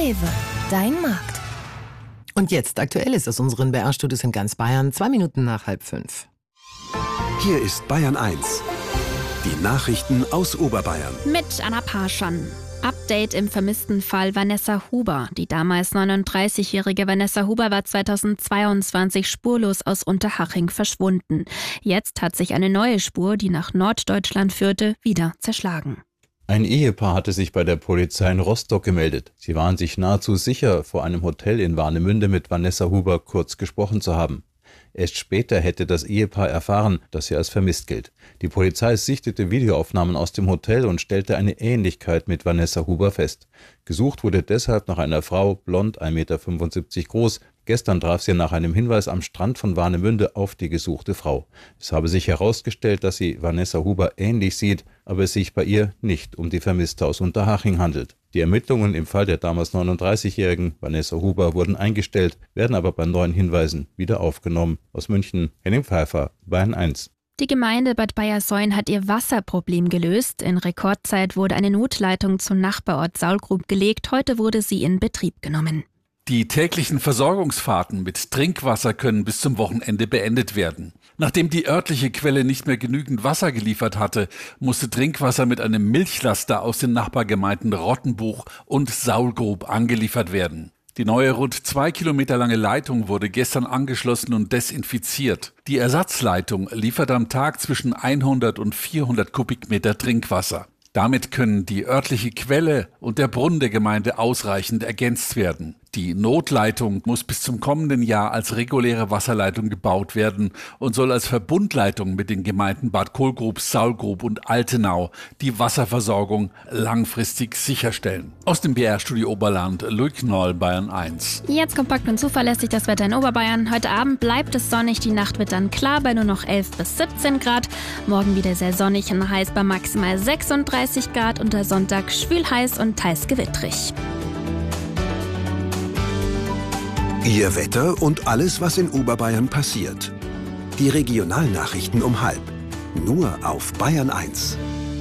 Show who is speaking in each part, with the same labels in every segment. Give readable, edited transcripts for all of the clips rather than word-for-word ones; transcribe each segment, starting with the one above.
Speaker 1: Rewe, dein Markt.
Speaker 2: Und jetzt aktuell ist aus unseren BR-Studios in ganz Bayern, 2 Minuten nach 4:30.
Speaker 3: Hier ist Bayern 1. Die Nachrichten aus Oberbayern.
Speaker 4: Mit Anna Parschan. Update im vermissten Fall Vanessa Huber. Die damals 39-jährige Vanessa Huber war 2022 spurlos aus Unterhaching verschwunden. Jetzt hat sich eine neue Spur, die nach Norddeutschland führte, wieder zerschlagen.
Speaker 5: Ein Ehepaar hatte sich bei der Polizei in Rostock gemeldet. Sie waren sich nahezu sicher, vor einem Hotel in Warnemünde mit Vanessa Huber kurz gesprochen zu haben. Erst später hätte das Ehepaar erfahren, dass sie als vermisst gilt. Die Polizei sichtete Videoaufnahmen aus dem Hotel und stellte eine Ähnlichkeit mit Vanessa Huber fest. Gesucht wurde deshalb nach einer Frau, blond, 1,75 Meter groß. Gestern traf sie nach einem Hinweis am Strand von Warnemünde auf die gesuchte Frau. Es habe sich herausgestellt, dass sie Vanessa Huber ähnlich sieht, aber es sich bei ihr nicht um die Vermisste aus Unterhaching handelt. Die Ermittlungen im Fall der damals 39-jährigen Vanessa Huber wurden eingestellt, werden aber bei neuen Hinweisen wieder aufgenommen. Aus München, Henning Pfeiffer, Bayern 1.
Speaker 4: Die Gemeinde Bad Bayersoien hat ihr Wasserproblem gelöst. In Rekordzeit wurde eine Notleitung zum Nachbarort Saulgrub gelegt. Heute wurde sie in Betrieb genommen.
Speaker 6: Die täglichen Versorgungsfahrten mit Trinkwasser können bis zum Wochenende beendet werden. Nachdem die örtliche Quelle nicht mehr genügend Wasser geliefert hatte, musste Trinkwasser mit einem Milchlaster aus den Nachbargemeinden Rottenbuch und Saulgrub angeliefert werden. Die neue rund 2 Kilometer lange Leitung wurde gestern angeschlossen und desinfiziert. Die Ersatzleitung liefert am Tag zwischen 100 und 400 Kubikmeter Trinkwasser. Damit können die örtliche Quelle und der Brunnen der Gemeinde ausreichend ergänzt werden. Die Notleitung muss bis zum kommenden Jahr als reguläre Wasserleitung gebaut werden und soll als Verbundleitung mit den Gemeinden Bad Kohlgrub, Saulgrub und Altenau die Wasserversorgung langfristig sicherstellen. Aus dem BR-Studio Oberland, Luik Noll, Bayern 1.
Speaker 4: Jetzt kompakt und zuverlässig das Wetter in Oberbayern. Heute Abend bleibt es sonnig, die Nacht wird dann klar bei nur noch 11 bis 17 Grad. Morgen wieder sehr sonnig und heiß bei maximal 36 Grad und der Sonntag schwül heiß und teils gewittrig.
Speaker 3: Ihr Wetter und alles, was in Oberbayern passiert. Die Regionalnachrichten um 12:30. Nur auf Bayern 1.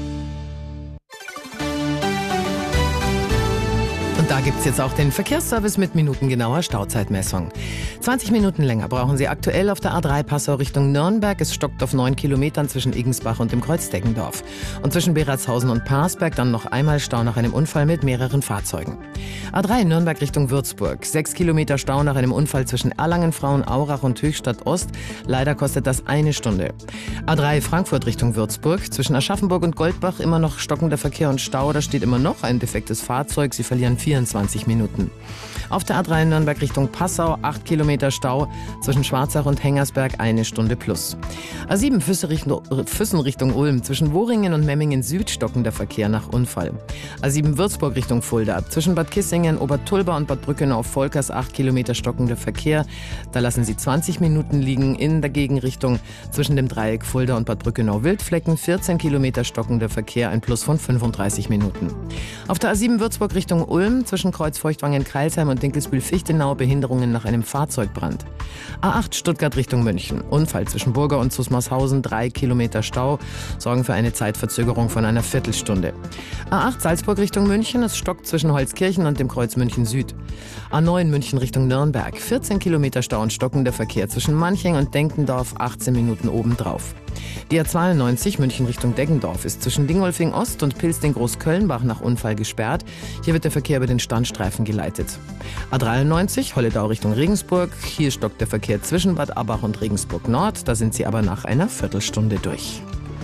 Speaker 2: Und da gibt's jetzt auch den Verkehrsservice mit minutengenauer Stauzeitmessung. 20 Minuten länger brauchen Sie aktuell auf der A3 Passau Richtung Nürnberg. Es stockt auf 9 Kilometern zwischen Igensbach und dem Kreuz Deggendorf. Und zwischen Beratshausen und Parsberg dann noch einmal Stau nach einem Unfall mit mehreren Fahrzeugen. A3 Nürnberg Richtung Würzburg. 6 Kilometer Stau nach einem Unfall zwischen Erlangen, Frauenaurach und Höchstadt Ost. Leider kostet das 1 Stunde. A3 Frankfurt Richtung Würzburg. Zwischen Aschaffenburg und Goldbach immer noch stockender Verkehr und Stau. Da steht immer noch ein defektes Fahrzeug. Sie verlieren 24 Minuten. Auf der A3 Nürnberg Richtung Passau 8 Kilometer Stau, zwischen Schwarzach und Hengersberg 1 Stunde plus. A7 Füssen Richtung Ulm, zwischen Wohringen und Memmingen Süd stockender Verkehr nach Unfall. A7 Würzburg Richtung Fulda, zwischen Bad Kissingen, Obertulba und Bad Brückenau auf Volkers 8 Kilometer stockender Verkehr. Da lassen Sie 20 Minuten liegen. In der Gegenrichtung zwischen dem Dreieck Fulda und Bad Brückenau Wildflecken 14 Kilometer stockender Verkehr, ein Plus von 35 Minuten. Auf der A7 Würzburg Richtung Ulm, zwischen Kreuzfeuchtwangen-Kreilsheim und Dinkelsbühl-Fichtenau Behinderungen nach einem Fahrzeugbrand. A8 Stuttgart Richtung München. Unfall zwischen Burger und Zusmarshausen, 3 Kilometer Stau, sorgen für eine Zeitverzögerung von einer Viertelstunde. A8 Salzburg Richtung München, es stockt zwischen Holzkirchen und dem Kreuz München Süd. A9 München Richtung Nürnberg, 14 Kilometer Stau und stockender Verkehr zwischen Manching und Denkendorf, 18 Minuten obendrauf. Die A92 München Richtung Deggendorf ist zwischen Dingolfing Ost und Pilsting-Großkölnbach nach Unfall gesperrt. Hier wird der Verkehr über den Standstreifen geleitet. A93 Holledau Richtung Regensburg. Hier stockt der Verkehr zwischen Bad Abbach und Regensburg Nord. Da sind Sie aber nach einer Viertelstunde durch.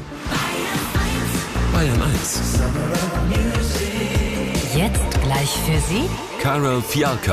Speaker 3: Bayern 1.
Speaker 1: Jetzt gleich für Sie
Speaker 3: Carol Fialka.